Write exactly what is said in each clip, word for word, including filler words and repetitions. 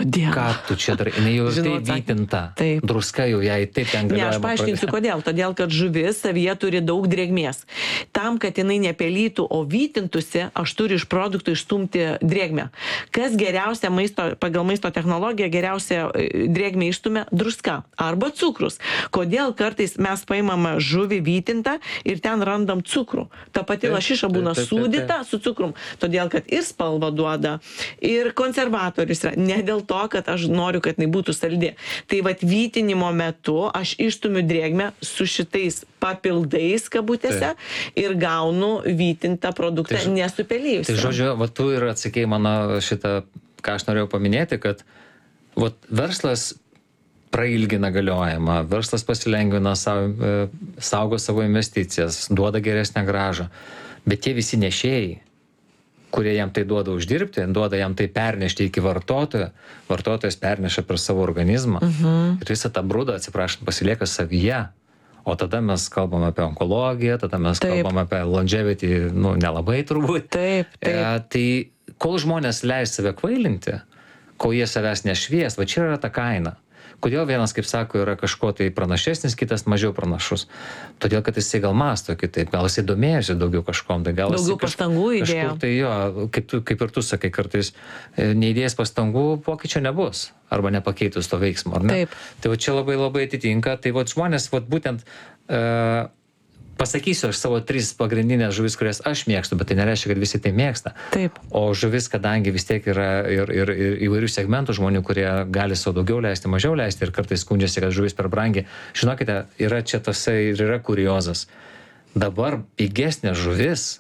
Kodėl? Ką tu čia darai? Jinai jau ir Žinau tai atsakymą. vytinta. Taip. Druska jau jai taip ten Ne, galioja. aš paaiškinsiu kodėl. Todėl, kad žuvis savyje turi daug drėgmės. Tam, kad jinai nepelytų, o vytintųsi, aš turiu iš produktų išstumti drėgmę. Kas geriausia maisto, pagal maisto technologiją geriausia e, drėgmę išstumia? Druska arba cukrus. Kodėl kartais mes paimame žuvį vytintą ir ten randam cukrų? Ta pati Taip, lašiša taip, būna taip, taip, sūdyta su cukrum. Todėl, kad ir spalva duoda, ir konservatorius yra. Ne dėl to, kad aš noriu, kad jinai būtų saldi. Tai vat vytinimo metu aš išstumiu drėgmę su šitais papildais kabutėse ir gaunu vytintą produktą Tai ž- nesupelėjusią. Tai žodžiu, va tu ir atsakėjai mano šitą, ką aš norėjau paminėti, kad va, verslas prailgina galiojimą, verslas pasilengvina, savo, e, saugo savo investicijas, duoda geresnę grąžą. Bet tie visi nešėjai, kurie jam tai duoda uždirbti, duoda jam tai pernešti iki vartotojo, vartotojas perneša per savo organizmą Mhm. ir visą tą brudą, atsiprašant, pasilieka savyje. O tada mes kalbam apie onkologiją, tada mes Taip. kalbam apie longevity, nu, nelabai turbūt. Taip, taip. E, tai kol žmonės leis save kvailinti, kol jie savęs nešvies, va čia yra ta kaina. Kodėl vienas, kaip sako, yra kažko tai pranašesnis, kitas mažiau pranašus? Todėl, kad jisai gal mąsto kitaip, gal jisai domėjosi daugiau kažkom, tai gal Daugiau jisai kaž- pastangų įdėjo. kažkur tai jo, kaip, tu, kaip ir tu sakai, kartais e, neįdėjęs pastangų pokyčio nebus, arba nepakeitus to veiksmo, ar ne? Taip. Tai va čia labai labai atitinka, tai va žmonės, va būtent, e, pasakysiu aš savo tris pagrindinės žuvis, kurias aš mėgstu, bet tai nereiškia, kad visi tai mėgsta. Taip. O žuvis, kadangi vis tiek yra ir, ir, ir įvairių segmentų žmonių, kurie gali savo daugiau leisti, mažiau leisti ir kartais skundžiasi, kad žuvis per brangi. Žinokite, yra čia tasai ir yra kuriozas. Dabar pigesnė žuvis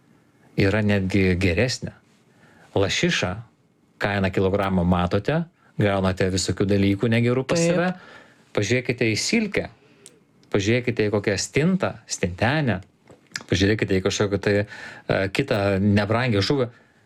yra netgi geresnė. Lašiša, kainą kilogramą matote, gaunate visokių dalykų negerų pas Taip. save. Pažiūrėkite į silkę, pažiūrėkite į kokią stintą, stintenę, pažiūrėkite į kažkokią tai uh, kitą nebrangę žuvį.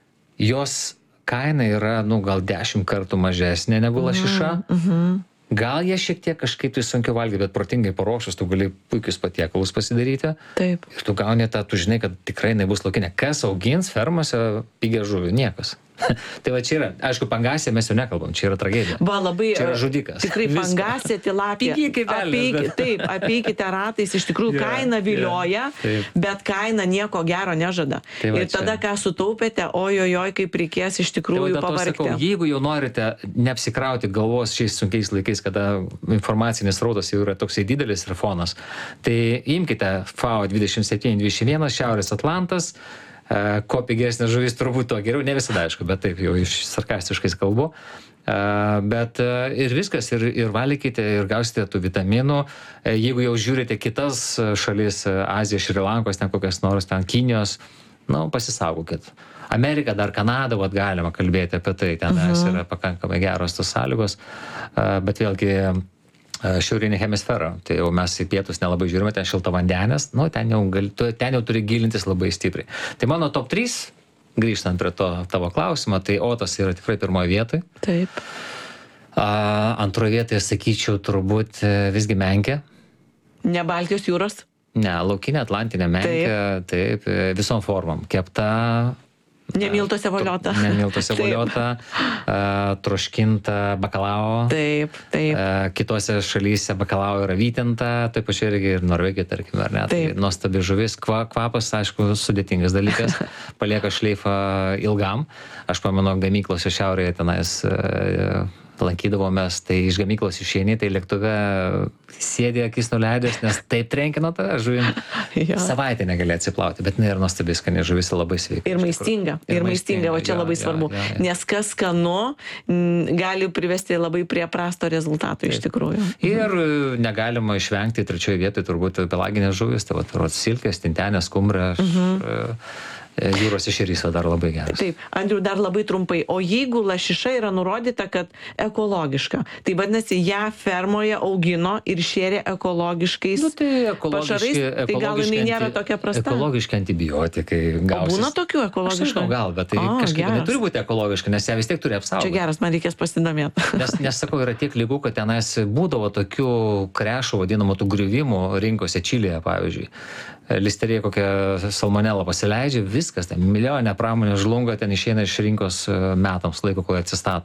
Jos kaina yra, nu, gal dešimt kartų mažesnė negu lašiša. Mhm. Gal jie šiek tiek kažkaip tai sunkiau valgyti, bet protingai paruošus, tu gali puikius patiekalus pasidaryti. Taip. Ir tu gauni tą, tu žinai, kad tikrai jinai bus laukinė. Kas augins fermose pigią žuvį? Niekas. Tai va čia yra, aišku, pangasė mes jau nekalbam, čia yra tragedija. Va, labai Čia yra e, žudikas. Tikrai Visko. pangasė, tilapija. Pigi kaip velnias, Apeiki- bet- Taip, apeikite ratais, iš tikrųjų Jo, kaina jo, vilioja, taip. bet kaina nieko gero nežada. Tai va Ir tada, čia. ką sutaupėte, ojojoj, kaip reikės iš Tai va tikrųjų dėl to sakau, pavargti. jeigu jau norite neapsikrauti galvos šiais sunkiais laikais, kada informacinis raudas jau yra toksai didelis ir fonas, tai imkite F A O dvidešimt septyni dvidešimt vienas Šiaurės Atlantas, e, kuo pigesnė žuvis turbūt to geriau, ne visada aišku, bet taip jau iš sarkastiškais kalbu. E, bet e, ir viskas, ir, ir valykite, ir gausite tų vitaminų. E, jeigu jau žiūrite kitas šalis, e, Azija, Šrilankos, ten kokias nors, ten Kinijos, nu, pasisaugokit. Amerika, dar Kanada, vat galima kalbėti apie tai, ten uh-huh. yra pakankamai geros tos sąlygos, e, bet vėlgi e, šiaurinė hemisfera, tai jau mes į pietus nelabai žiūrime, ten šilta vandenės, nu, ten jau, gali, tu- ten jau turi gilintis labai stipriai. Tai mano top trys, grįžtant prie to tavo klausimo, tai otas yra tikrai pirmoje vietoje. Taip. A, antroje vietoje sakyčiau turbūt e, visgi menkė. Ne Baltijos jūros? Ne, laukinė atlantinė menkė, taip, taip e, visom formom. Kepta, Nemiltose voliota. nemiltose Taip. voliota, a, troškinta bakalao. Taip, taip. E, kitose šalyse bakalao yra vytinta, taip pačiai irgi ir Norvegija, tarkim, ar ne. Tai Taip. nuostabi žuvis, Kva, kvapas, aišku, sudėtingas dalykas, palieka šleifą ilgam. Aš pamenu, gamyklose šiaurėje tenais e, lankydavomės, tai iš gamyklos išeini, tai lėktuve sėdė akis nuleidęs, nes taip trenkino tave žuvim. Jo. Savaitę negali atsiplauti, bet jinai yra nuostabi skani žuvis, labai sveika. Ir iš tikrųjų. maistinga, ir maistinga, o čia jo, labai jo, svarbu. jo, jo. Nes kas skanu, m, gali privesti labai prie prasto rezultato iš tikrųjų. Ir e, negalima išvengti trečioje vietoje turbūt pelaginės žuvis, tai va, silkės, tintenės, skumbrė, mhm. jūros ešerys dar labai geras. Taip, Andriu, dar labai trumpai. O jeigu lašiša yra nurodyta, kad ekologiška, tai vadinasi, ją fermoje augino ir šėrė ekologiškais Nu, tai ekologiški, pašarais, tai gal jinai ekologiški nėra anti- tokia prasta? Ekologiški antibiotikai O gausis. būna tokių Aš ekologiškų? nežinau, gal, bet tai A, kažkaip jinai geras. turi būti ekologiška, nes ją vis tiek turi Čia apsaugoti. geras, man reikės pasidomėti. Nes, nes sakau, yra tiek lygų, kad tenais būdavo tokių krešų, vadinamų tų griuvimų rinkose Čilėje, pavyzdžiui. Listerija kokią salmonelą pasileidžia, viskas, ten milijoninė pramonė žlunga, ten išeina iš rinkos e, metams laiko, kol atsistato.